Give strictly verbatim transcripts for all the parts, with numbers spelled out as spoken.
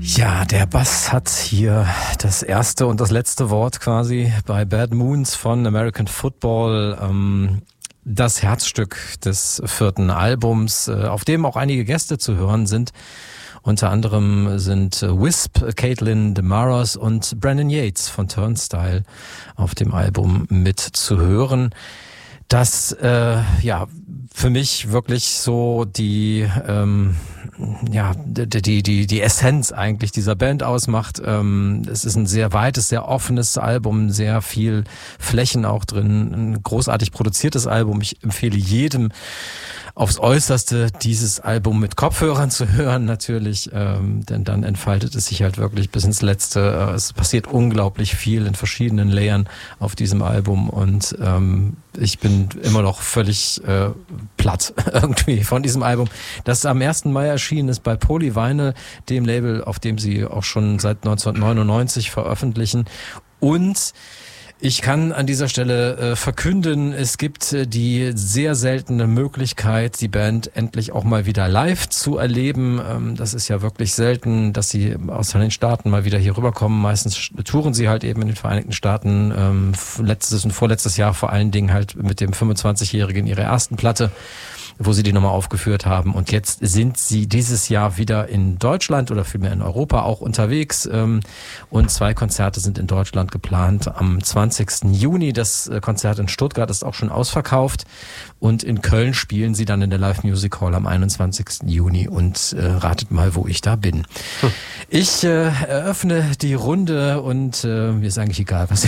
Ja, der Bass hat hier das erste und das letzte Wort quasi bei Bad Moons von American Football. Ähm, das Herzstück des vierten Albums, äh, auf dem auch einige Gäste zu hören sind. Unter anderem sind Wisp, Caitlin DeMaros und Brandon Yates von Turnstile auf dem Album mit zu hören. Das, äh, ja, für mich wirklich so die, ähm, ja, die, die, die, die Essenz eigentlich dieser Band ausmacht. Ähm, es ist ein sehr weites, sehr offenes Album, sehr viel Flächen auch drin, ein großartig produziertes Album. Ich empfehle jedem aufs Äußerste dieses Album mit Kopfhörern zu hören natürlich, ähm, denn dann entfaltet es sich halt wirklich bis ins Letzte. Es passiert unglaublich viel in verschiedenen Layern auf diesem Album und ähm, ich bin immer noch völlig äh, platt irgendwie von diesem Album, das am ersten Mai erschienen ist bei Polyvinyl, dem Label, auf dem sie auch schon seit neunzehnhundertneunundneunzig veröffentlichen. Und ich kann an dieser Stelle äh, verkünden, es gibt äh, die sehr seltene Möglichkeit, die Band endlich auch mal wieder live zu erleben. Ähm, das ist ja wirklich selten, dass sie aus den Staaten mal wieder hier rüberkommen. Meistens touren sie halt eben in den Vereinigten Staaten. Ähm, letztes und vorletztes Jahr vor allen Dingen halt mit dem fünfundzwanzigjährigen ihrer ersten Platte, wo sie die nochmal aufgeführt haben. Und jetzt sind sie dieses Jahr wieder in Deutschland oder vielmehr in Europa auch unterwegs. Und zwei Konzerte sind in Deutschland geplant. Am zwanzigsten Juni, das Konzert in Stuttgart ist auch schon ausverkauft. Und in Köln spielen sie dann in der Live Music Hall am einundzwanzigsten Juni. Und äh, ratet mal, wo ich da bin. Hm. Ich äh, eröffne die Runde und äh, mir ist eigentlich egal, was...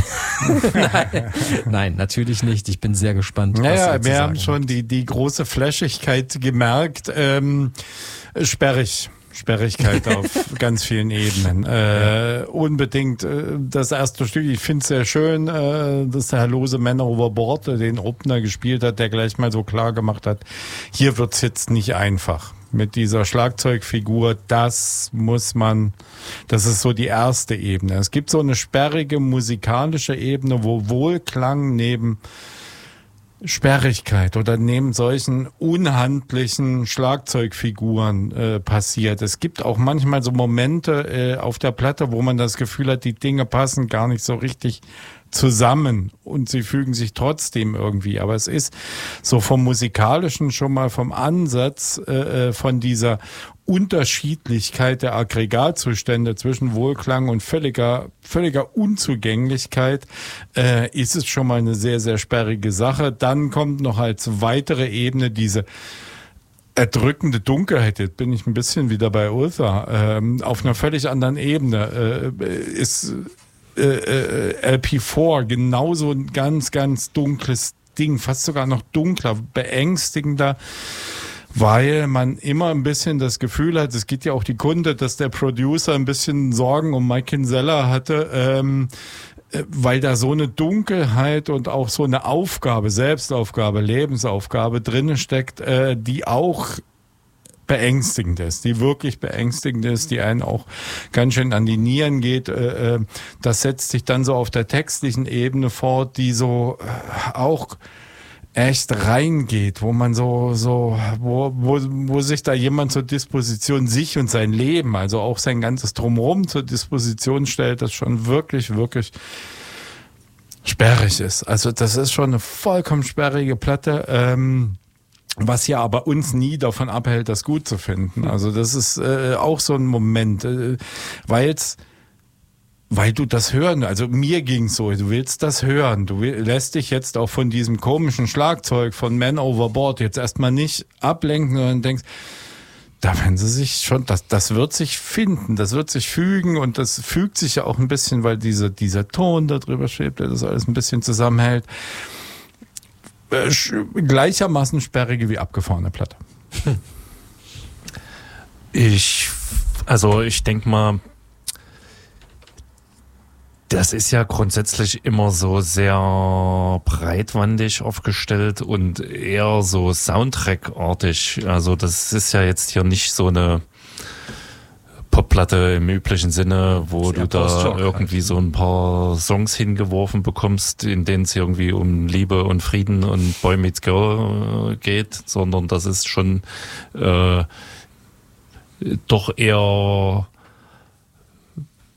Nein, nein, natürlich nicht. Ich bin sehr gespannt. Naja, was wir haben schon die, die große Flashigkeit gemerkt. Ähm, sperrig. Sperrigkeit auf ganz vielen Ebenen. Äh, unbedingt äh, das erste Stück, ich finde es sehr schön, äh, dass der Herr Lose Man Overboard den Opener gespielt hat, der gleich mal so klar gemacht hat, hier wird's jetzt nicht einfach. Mit dieser Schlagzeugfigur, das muss man, das ist so die erste Ebene. Es gibt so eine sperrige musikalische Ebene, wo Wohlklang neben Sperrigkeit oder neben solchen unhandlichen Schlagzeugfiguren äh, passiert. Es gibt auch manchmal so Momente äh, auf der Platte, wo man das Gefühl hat, die Dinge passen gar nicht so richtig zusammen und sie fügen sich trotzdem irgendwie. Aber es ist so vom Musikalischen schon mal vom Ansatz äh, von dieser Unterschiedlichkeit der Aggregatzustände zwischen Wohlklang und völliger völliger Unzugänglichkeit äh, ist es schon mal eine sehr, sehr sperrige Sache. Dann kommt noch als weitere Ebene diese erdrückende Dunkelheit. Jetzt bin ich ein bisschen wieder bei Ultha. Ähm, auf einer völlig anderen Ebene äh, ist äh, äh, L P vier genauso ein ganz, ganz dunkles Ding, fast sogar noch dunkler, beängstigender, weil man immer ein bisschen das Gefühl hat, es geht ja auch die Kunde, dass der Producer ein bisschen Sorgen um Mike Kinsella hatte, ähm, weil da so eine Dunkelheit und auch so eine Aufgabe, Selbstaufgabe, Lebensaufgabe drinne steckt, äh, die auch beängstigend ist, die wirklich beängstigend ist, die einen auch ganz schön an die Nieren geht. Äh, das setzt sich dann so auf der textlichen Ebene fort, die so äh, auch echt reingeht, wo man so, so, wo, wo, wo sich da jemand zur Disposition sich und sein Leben, also auch sein ganzes Drumherum zur Disposition stellt, das schon wirklich, wirklich sperrig ist. Also das ist schon eine vollkommen sperrige Platte, ähm, was ja aber uns nie davon abhält, das gut zu finden. Also das ist äh, auch so ein Moment, äh, weil's Weil du das hören, also mir ging's so, du willst das hören, du will, lässt dich jetzt auch von diesem komischen Schlagzeug von Man Overboard jetzt erstmal nicht ablenken, sondern denkst, da werden sie sich schon, das, das wird sich finden, das wird sich fügen und das fügt sich ja auch ein bisschen, weil diese, dieser Ton da drüber schwebt, der das alles ein bisschen zusammenhält. Äh, gleichermaßen sperrige wie abgefahrene Platte. Ich, also ich denke mal, das ist ja grundsätzlich immer so sehr breitwandig aufgestellt und eher so Soundtrack-artig. Also das ist ja jetzt hier nicht so eine Popplatte im üblichen Sinne, wo du da irgendwie so ein paar Songs hingeworfen bekommst, in denen es irgendwie um Liebe und Frieden und Boy Meets Girl geht, sondern das ist schon äh, doch eher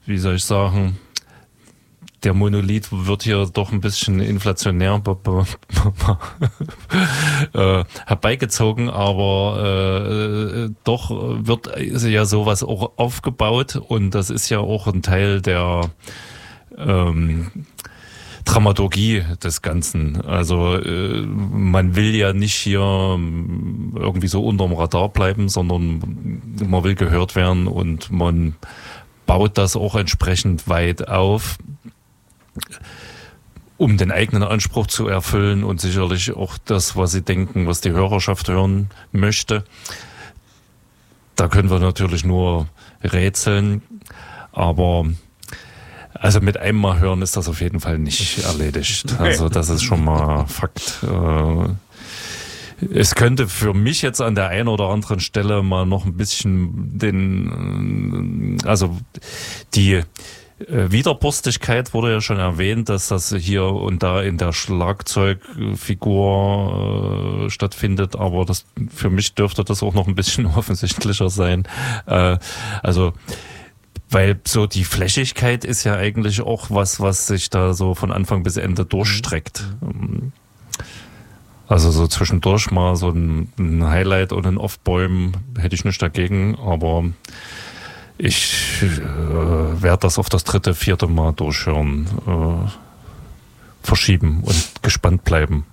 wie soll ich sagen, der Monolith wird hier doch ein bisschen inflationär äh, herbeigezogen, aber äh, doch wird ja sowas auch aufgebaut und das ist ja auch ein Teil der ähm, Dramaturgie des Ganzen. Also äh, man will ja nicht hier irgendwie so unterm Radar bleiben, sondern man will gehört werden und man baut das auch entsprechend weit auf, um den eigenen Anspruch zu erfüllen und sicherlich auch das, was sie denken, was die Hörerschaft hören möchte. Da können wir natürlich nur rätseln, aber also mit einem Mal hören ist das auf jeden Fall nicht erledigt. Also das ist schon mal Fakt. Es könnte für mich jetzt an der einen oder anderen Stelle mal noch ein bisschen den, also die Widerborstigkeit wurde ja schon erwähnt, dass das hier und da in der Schlagzeugfigur äh, stattfindet, aber das für mich dürfte das auch noch ein bisschen offensichtlicher sein. Äh, also weil so die Flächigkeit ist ja eigentlich auch was, was sich da so von Anfang bis Ende durchstreckt. Also so zwischendurch mal so ein, ein Highlight und ein Off-Bäum hätte ich nicht dagegen, aber ich äh, werde das auf das dritte, vierte Mal durchhören, äh, verschieben und gespannt bleiben.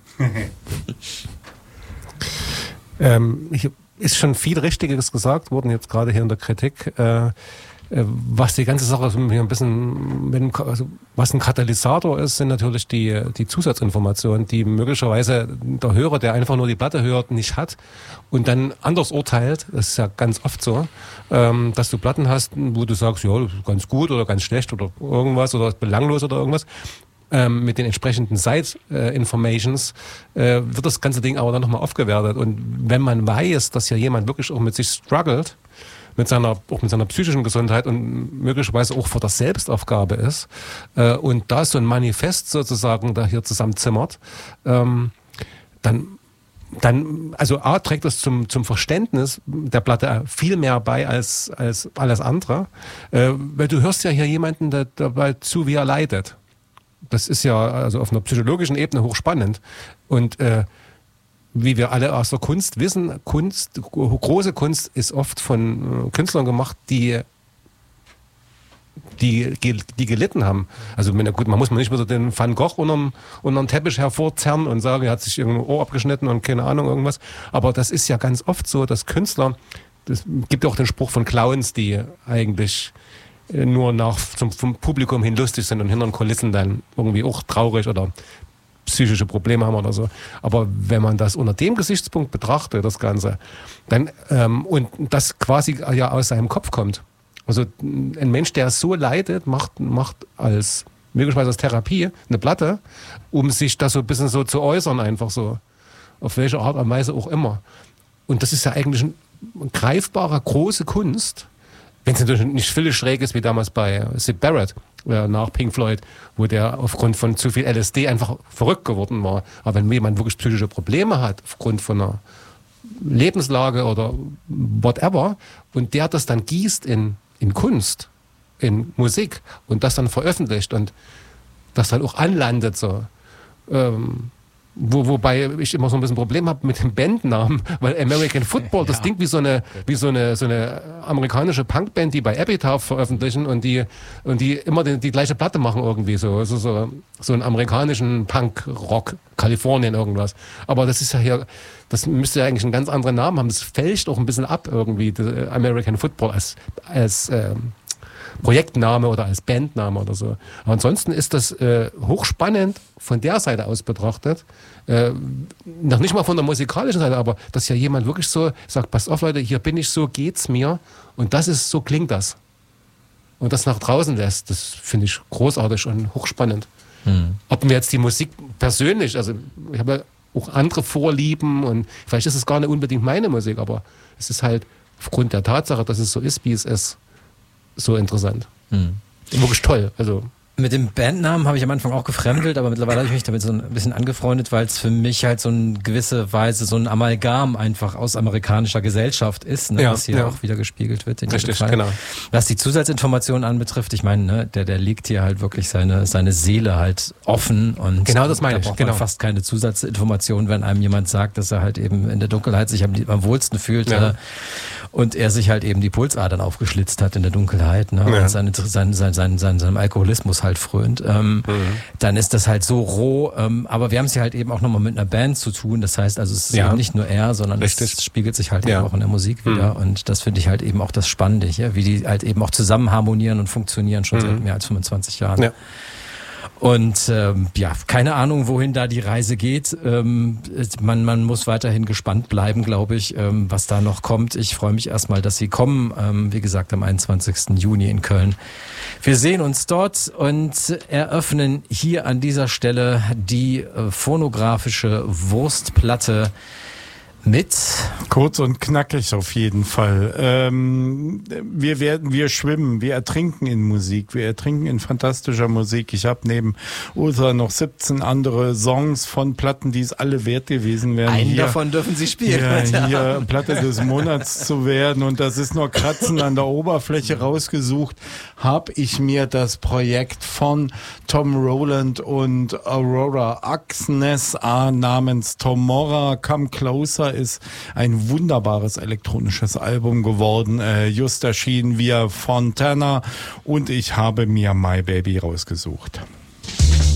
ähm, ich, ist schon viel Richtiges gesagt worden, jetzt gerade hier in der Kritik. Äh, Was die ganze Sache hier ein bisschen, also was ein Katalysator ist, sind natürlich die, die Zusatzinformationen, die möglicherweise der Hörer, der einfach nur die Platte hört, nicht hat und dann anders urteilt. Das ist ja ganz oft so, dass du Platten hast, wo du sagst, ja, ganz gut oder ganz schlecht oder irgendwas oder belanglos oder irgendwas. Mit den entsprechenden Side-Informations äh, wird das ganze Ding aber dann nochmal aufgewertet. Und wenn man weiß, dass ja jemand wirklich auch mit sich struggelt, mit seiner, auch mit seiner psychischen Gesundheit und möglicherweise auch vor der Selbstaufgabe ist äh, und da so ein Manifest sozusagen da hier zusammenzimmert, ähm, dann, dann, also A, trägt das zum, zum Verständnis der Platte viel mehr bei als, als alles andere, äh, weil du hörst ja hier jemanden der, dabei zu, wie er leidet. Das ist ja also auf einer psychologischen Ebene hochspannend und äh, wie wir alle aus der Kunst wissen, Kunst, große Kunst ist oft von Künstlern gemacht, die die, die gelitten haben. Also gut, man muss man nicht wieder den Van Gogh unterm, unterm Teppich hervorzerren und sagen, er hat sich irgendein Ohr abgeschnitten und keine Ahnung irgendwas. Aber das ist ja ganz oft so, dass Künstler, das gibt ja auch den Spruch von Clowns, die eigentlich nur nach zum, vom Publikum hin lustig sind und hinter den Kulissen dann irgendwie auch traurig oder psychische Probleme haben oder so. Aber wenn man das unter dem Gesichtspunkt betrachtet, das Ganze, dann ähm, und das quasi ja aus seinem Kopf kommt. Also ein Mensch, der so leidet, macht, macht als möglicherweise als Therapie eine Platte, um sich das so ein bisschen so zu äußern, einfach so. Auf welche Art und Weise auch immer. Und das ist ja eigentlich eine greifbare, große Kunst, wenn es natürlich nicht völlig schräg ist, wie damals bei Syd Barrett äh, nach Pink Floyd, wo der aufgrund von zu viel L S D einfach verrückt geworden war. Aber wenn jemand wirklich psychische Probleme hat, aufgrund von einer Lebenslage oder whatever, und der das dann gießt in, in Kunst, in Musik und das dann veröffentlicht und das dann auch anlandet, so, ähm, Wo, wobei ich immer so ein bisschen Problem habe mit dem Bandnamen, weil American Football, das ja. klingt wie so eine wie so eine so eine amerikanische Punkband, die bei Epitaph veröffentlichen und die und die immer die, die gleiche Platte machen irgendwie so, also so so einen amerikanischen Punk-Rock, Kalifornien irgendwas. Aber das ist ja hier, das müsste ja eigentlich einen ganz anderen Namen haben. Das fälscht auch ein bisschen ab irgendwie, American Football als als ähm, Projektname oder als Bandname oder so. Aber ansonsten ist das äh, hochspannend von der Seite aus betrachtet. Äh, noch nicht mal von der musikalischen Seite, aber dass ja jemand wirklich so sagt, passt auf Leute, hier bin ich, so geht's mir. Und das ist, so klingt das. Und das nach draußen lässt, das finde ich großartig und hochspannend. Mhm. Ob mir jetzt die Musik persönlich, also ich habe ja auch andere Vorlieben und vielleicht ist es gar nicht unbedingt meine Musik, aber es ist halt aufgrund der Tatsache, dass es so ist, wie es ist, so interessant. Hm. Wirklich toll. Also Mit dem Bandnamen habe ich am Anfang auch gefremdelt, aber mittlerweile habe ich mich damit so ein bisschen angefreundet, weil es für mich halt so eine gewisse Weise so ein Amalgam einfach aus amerikanischer Gesellschaft ist, ne, Ja, was hier ja. auch wieder gespiegelt wird in jedem Richtig, Fall. genau. Was die Zusatzinformationen anbetrifft, ich meine, ne, der, der legt hier halt wirklich seine, seine Seele halt offen und Genau das meine da ich, braucht genau. man fast keine Zusatzinformationen, wenn einem jemand sagt, dass er halt eben in der Dunkelheit sich am, am wohlsten fühlt, Ja. äh, und er sich halt eben die Pulsadern aufgeschlitzt hat in der Dunkelheit, ne, Ja. und seine, sein, sein, sein, sein, seinem Alkoholismus halt frönt, ähm, mhm. dann ist das halt so roh, ähm, aber wir haben es ja halt eben auch nochmal mit einer Band zu tun, das heißt also es ist Ja. eben nicht nur er, sondern Richtig. es spiegelt sich halt Ja. eben auch in der Musik wieder, mhm. und das finde ich halt eben auch das Spannende hier, wie die halt eben auch zusammen harmonieren und funktionieren schon mhm. seit mehr als fünfundzwanzig Jahren. Ja. Und ähm, ja, keine Ahnung, wohin da die Reise geht. Ähm, man, man muss weiterhin gespannt bleiben, glaube ich, ähm, was da noch kommt. Ich freue mich erstmal, dass sie kommen. Ähm, wie gesagt, am einundzwanzigsten Juni in Köln. Wir sehen uns dort und eröffnen hier an dieser Stelle die äh, phonographische Wurstplatte mit kurz und knackig auf jeden Fall. Ähm, wir werden, wir schwimmen, wir ertrinken in Musik, wir ertrinken in fantastischer Musik. Ich habe neben Ultra noch siebzehn andere Songs von Platten, die es alle wert gewesen wären. Einen hier, davon dürfen Sie spielen. Hier, hier Platte des Monats zu werden, und das ist nur Kratzen an der Oberfläche rausgesucht, habe ich mir das Projekt von Tom Rowland und Aurora Axnes namens Tomorrow Come Closer ist ein wunderbares elektronisches Album geworden, äh, just erschienen via Fontana, und ich habe mir My Baby rausgesucht.